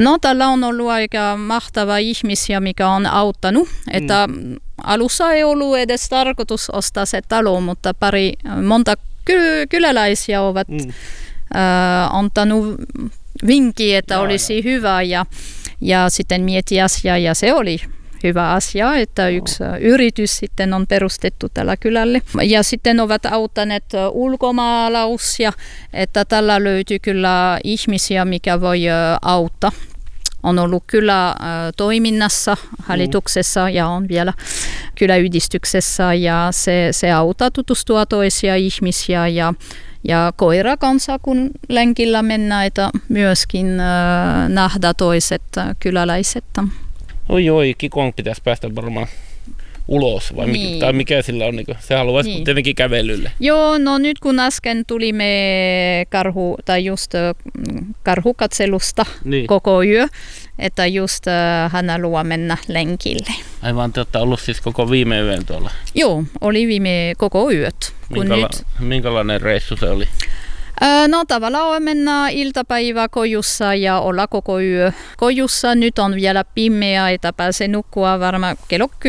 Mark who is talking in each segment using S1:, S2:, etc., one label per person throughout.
S1: No, tällä on ollut aika mahtava ihmisiä, mikä on auttanut. Että alussa ei ollut edes tarkoitus ostaa se talo, mutta monta kyläläisiä ovat antanut vinkkiä, että olisi hyvä ja sitten mieti asiaa ja se oli hyvä asia, että yksi yritys sitten on perustettu tällä kylälle. Ja sitten ovat auttaneet ulkomaalaisia, että tällä löytyy kyllä ihmisiä, mikä voi auttaa. On ollut kyllä toiminnassa, hallituksessa ja on vielä kyläyhdistyksessä ja se auttaa tutustua toisia ihmisiä ja koira kanssa, kun lenkillä mennään, että myöskin nähdä toiset kyläläiset.
S2: Oi, Kikon pitäisi päästä varmaan ulos, vai niin. Tai mikä sillä on? Se haluaisi tietenkin kävelylle.
S1: Joo, no nyt kun äsken tulimme karhukatselusta koko yö, että just hän haluaa mennä lenkille.
S2: Aivan, te olette ollut siis koko viime yön tuolla?
S1: Joo, oli koko yöt.
S2: Minkälainen reissu se oli?
S1: No tavallaan mennään iltapäivä kojussa ja olla koko yö kojussa. Nyt on vielä pimeä, että pääsee nukkua varmaan kello 10-4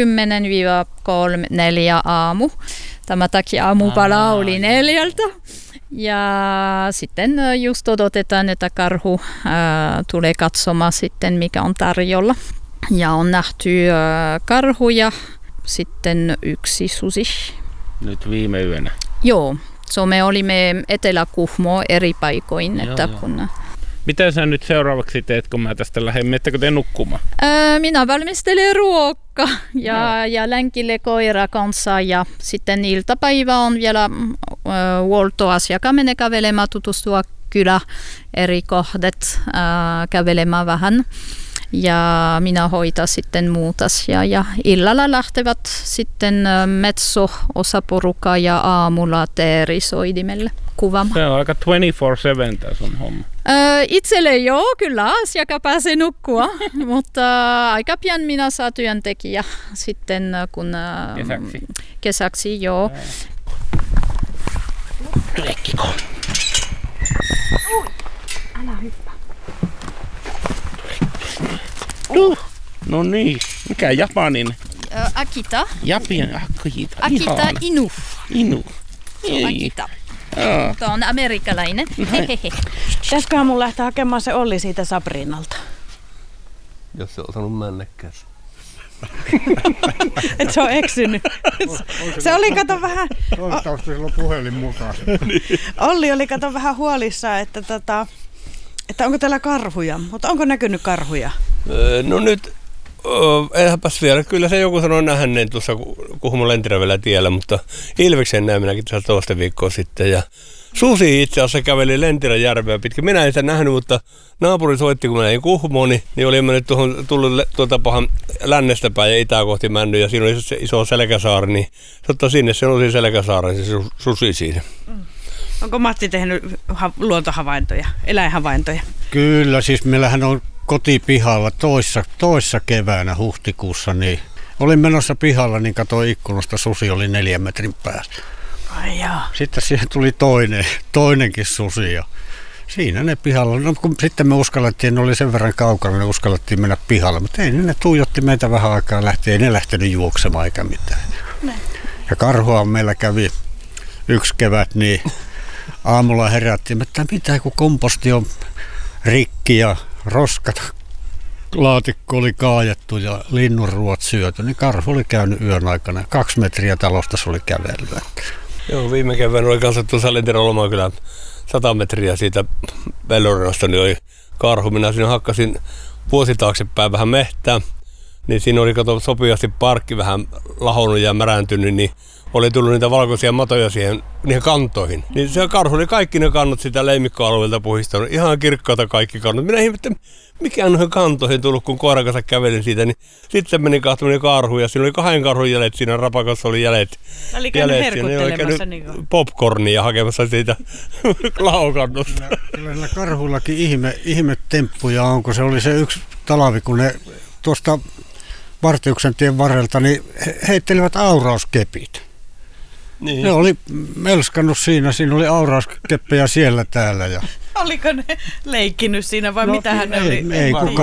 S1: aamu. Tämä takia aamupala oli 4. Ja sitten just odotetaan, että karhu tulee katsomaan sitten, mikä on tarjolla. Ja on nähty karhuja, sitten yksi susi.
S2: Nyt viime yönä?
S1: Joo. Me olimme Etelä-Kuhmoa eri paikoin. Että
S2: Mitä sä nyt seuraavaksi teet, kun mä tästä lähden? Miettekö te nukkumaan?
S1: Minä valmistelen ruokaa ja lenkille koira kanssa. Ja sitten iltapäivä on vielä huoltoasiakas menee kävelemään, tutustua kylä eri kohdat, kävelemään vähän. Ja minä hoitan sitten muut asiaa. Ja illalla lähtevät sitten metso-osaporukka ja aamulla teerisoidimelle kuvaamaan.
S2: Se on aika 24/7 tämä sun homma.
S1: Itselle joo, kyllä asiakkaan pääsee nukkua, mutta aika pian minä saan työntekijä sitten kun kesäksi joo.
S2: Tulekkiko?
S1: Älä hyppää.
S2: No niin, mikä japanin?
S1: Akita.
S2: Akita
S1: Inu.
S2: Akita.
S1: Tämä on amerikkalainen.
S3: Pitäisiköhän mun lähteä hakemaan se Olli siitä Sabrinalta?
S4: Jos se on osannut männekkäänsä.
S3: Et se on eksynyt. Se oli kato vähän...
S5: Toivottavasti sillä on puhelin mukaan.
S3: Olli oli kato vähän huolissaan, että onko täällä karhuja, mutta onko näkynyt karhuja?
S4: No nyt, enhänpäs vielä. Kyllä se joku sanoi nähneen tuossa Kuhmon Lentirävellä tiellä, mutta ilveksen näin minäkin tässä toista viikkoa sitten. Ja susi itse asiassa käveli Lentirän järveä pitkin. Minä en sitä nähnyt, mutta naapuri soitti, kun mä näin Kuhmoon, niin oli mennyt tullut tuolta pahan lännestä päin ja itää kohti mennyt. Ja siinä oli se iso selkäsaari, niin se sinne se nousi selkäsaaren, se susi siinä.
S3: Onko Matti tehnyt luontohavaintoja, eläinhavaintoja?
S5: Kyllä, siis meillähän on kotipihalla toissa keväänä huhtikuussa, niin olin menossa pihalla, niin katsoin ikkunasta, susi oli 4 metrin päässä.
S3: Ai jaa.
S5: Sitten siihen tuli toinenkin susi ja siinä ne pihalla. No, kun sitten me uskallettiin, ne oli sen verran kaukana, ne uskallettiin mennä pihalle, mutta ei ne tuijotti meitä vähän aikaa, ei ne lähtenyt juoksemaan eikä mitään. Ne. Ja karhua meillä kävi yksi kevät, niin aamulla herättiin, että mitä kun komposti on rikki ja roskat laatikko oli kaajattu ja linnunruot syöty, niin karhu oli käynyt yön aikana. 2 metriä talosta se oli kävellyt.
S4: Joo, viime keväänä oli kanssa tuossa Lentirän Lomakylän 100 metriä siitä Vellorinasta, niin oli karhu. Minä siinä hakkasin vuosi taaksepäin vähän mehtää, niin siinä oli sopivasti parkki vähän lahonnut ja märääntynyt, niin oli tullut niitä valkoisia matoja niihin kantoihin. Niin se karhu oli kaikki ne kannot sitä leimikkoalueelta puhistanut. Ihan kirkkaata kaikki kannot. Minä ihmettelin, mikä on noihin kantoihin tullut, kun koiran kanssa kävelin siitä. Niin sitten meni kahtominen karhu ja siinä oli 2 karhun jäljet. Siinä rapakassa oli jäljet.
S3: Oli käynyt herkuttelemassa. Niin
S4: popcornia hakemassa siitä laokannosta.
S5: Kyllä näillä karhuillakin ihme temppuja on, kun se oli se yksi talvi, kun ne tuosta Vartiuksen tien varrelta niin heittelivät aurauskepit. Niin. Ne oli melskannut siinä oli aurauskeppejä siellä täällä. Ja...
S3: Oliko ne leikkinyt siinä vai mitähän ne oli?
S5: Ei kukaan.